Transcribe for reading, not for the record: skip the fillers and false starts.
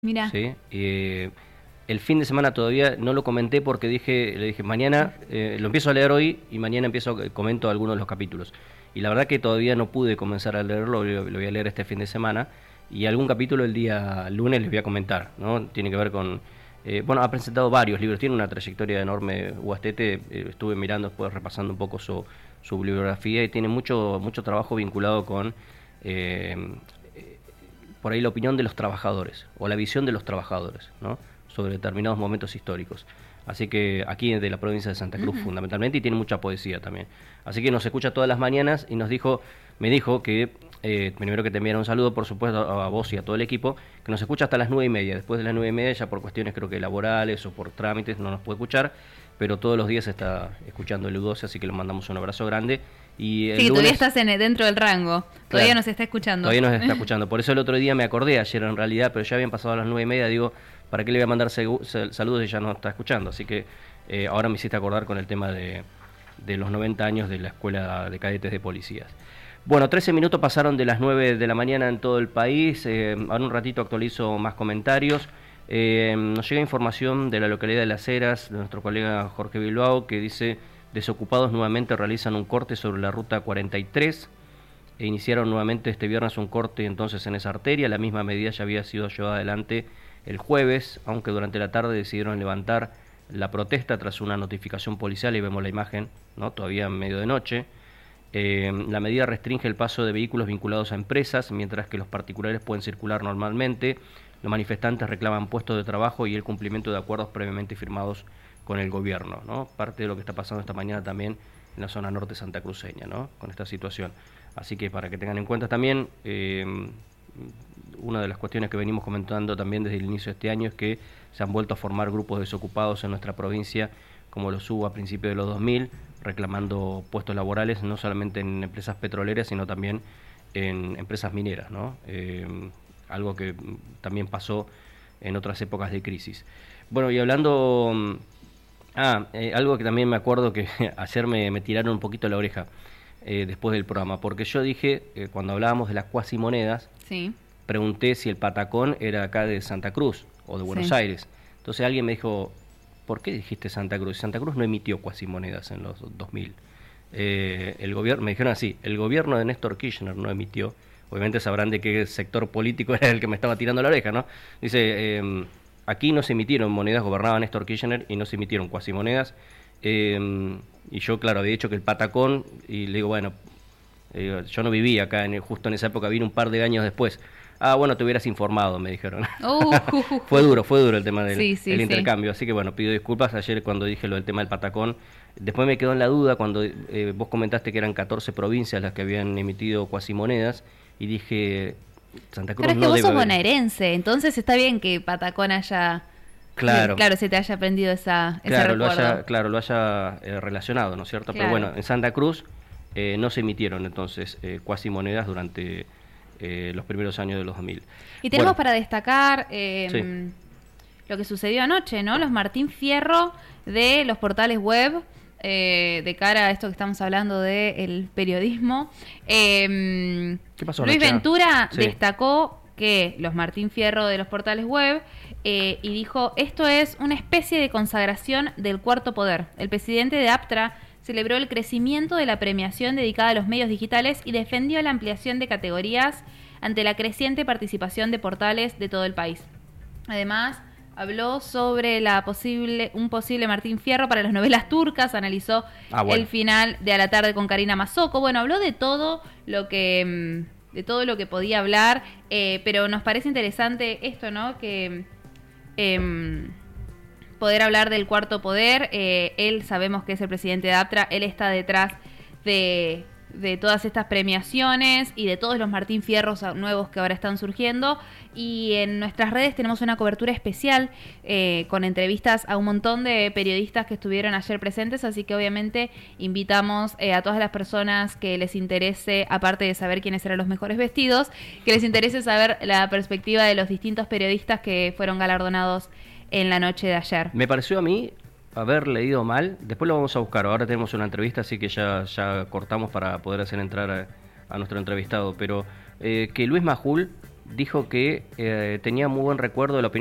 Mira. ¿sí? El fin de semana todavía no lo comenté porque le dije, mañana lo empiezo a leer hoy y mañana comento algunos de los capítulos. Y la verdad que todavía no pude comenzar a leerlo, lo voy a leer este fin de semana. Y algún capítulo el día lunes les voy a comentar, ¿no? Tiene que ver con... bueno, ha presentado varios libros, tiene una trayectoria enorme Uastete, estuve mirando después, repasando un poco su bibliografía y tiene mucho trabajo vinculado con... por ahí la opinión de los trabajadores o la visión de los trabajadores, ¿no? Sobre determinados momentos históricos. Así que aquí de la provincia de Santa Cruz fundamentalmente, y tiene mucha poesía también. Así que nos escucha todas las mañanas y me dijo que, primero que te enviara un saludo, por supuesto, a vos y a todo el equipo, que nos escucha hasta las 9:30. Después de las 9:30, ya por cuestiones creo que laborales o por trámites, no nos puede escuchar, pero todos los días está escuchando el U12, así que le mandamos un abrazo grande. Y el Sí, lunes, todavía estás dentro del rango. Todavía claro, nos está escuchando. todavía nos está escuchando. Por eso el otro día me acordé, ayer en realidad, pero ya habían pasado las 9:30, digo, ¿para qué le voy a mandar saludos si ya no está escuchando? Así que ahora me hiciste acordar con el tema de los 90 años de la Escuela de Cadetes de Policías. Bueno, 13 minutos pasaron de las 9 de la mañana en todo el país. Ahora un ratito actualizo más comentarios. Nos llega información de la localidad de Las Heras, de nuestro colega Jorge Bilbao, que dice: desocupados nuevamente realizan un corte sobre la ruta 43 e iniciaron nuevamente este viernes un corte entonces en esa arteria. La misma medida ya había sido llevada adelante el jueves, aunque durante la tarde decidieron levantar la protesta tras una notificación policial, y vemos la imagen, ¿no? Todavía en medio de noche. La medida restringe el paso de vehículos vinculados a empresas, mientras que los particulares pueden circular normalmente. Los manifestantes reclaman puestos de trabajo y el cumplimiento de acuerdos previamente firmados con el gobierno, ¿no? Parte de lo que está pasando esta mañana también en la zona norte santacruceña, ¿no? Con esta situación. Así que para que tengan en cuenta también, una de las cuestiones que venimos comentando también desde el inicio de este año es que se han vuelto a formar grupos desocupados en nuestra provincia, como los hubo a principios de los 2000, reclamando puestos laborales, no solamente en empresas petroleras, sino también en empresas mineras, ¿no? Algo que también pasó en otras épocas de crisis. Bueno, y hablando... algo que también me acuerdo que ayer me tiraron un poquito la oreja después del programa, porque yo dije, cuando hablábamos de las cuasimonedas, Sí. pregunté si el patacón era acá de Santa Cruz o de Buenos Sí. Aires. Entonces alguien me dijo, ¿por qué dijiste Santa Cruz? Santa Cruz no emitió cuasimonedas en los 2000. El gobierno, me dijeron así, el gobierno de Néstor Kirchner no emitió. Obviamente sabrán de qué sector político era el que me estaba tirando la oreja, ¿no? Dice, aquí no se emitieron monedas, gobernaba Néstor Kirchner y no se emitieron cuasimonedas. Y yo, claro, había dicho que el patacón, y le digo, bueno, yo no vivía acá justo en esa época, vine un par de años después. Ah, bueno, te hubieras informado, me dijeron. Fue duro el tema del Sí, sí, el sí. intercambio, así que bueno, pido disculpas ayer cuando dije lo del tema del patacón. Después me quedó en la duda cuando vos comentaste que eran 14 provincias las que habían emitido cuasimonedas, y dije, Santa Cruz Pero es que no vos debe sos haber. bonaerense, entonces está bien que Patacón haya... Claro. Claro, se te haya aprendido ese Claro, recuerdo. lo haya relacionado, ¿no es cierto? Pero Claro. bueno, en Santa Cruz no se emitieron entonces cuasimonedas durante los primeros años de los 2000. Y tenemos Bueno, para destacar sí. lo que sucedió anoche, ¿no? Los Martín Fierro de los portales web, de cara a esto que estamos hablando del periodismo. ¿Qué pasó Luis anoche? Ventura Sí. destacó que los Martín Fierro de los portales web, y dijo, esto es una especie de consagración del cuarto poder. El presidente de APTRA celebró el crecimiento de la premiación dedicada a los medios digitales y defendió la ampliación de categorías ante la creciente participación de portales de todo el país. Además, habló sobre un posible Martín Fierro para las novelas turcas, analizó Bueno. el final de A la tarde con Karina Mazzocco. Bueno, habló de todo lo que podía hablar, pero nos parece interesante esto, ¿no? Que poder hablar del cuarto poder. Él sabemos que es el presidente de APTRA, él está detrás de todas estas premiaciones y de todos los Martín Fierros nuevos que ahora están surgiendo, y en nuestras redes tenemos una cobertura especial con entrevistas a un montón de periodistas que estuvieron ayer presentes, así que obviamente invitamos a todas las personas que les interese, aparte de saber quiénes eran los mejores vestidos, que les interese saber la perspectiva de los distintos periodistas que fueron galardonados en la noche de ayer. Me pareció a mí haber leído mal, después lo vamos a buscar, ahora tenemos una entrevista, así que ya cortamos para poder hacer entrar a nuestro entrevistado, pero que Luis Majul dijo que tenía muy buen recuerdo de la opinión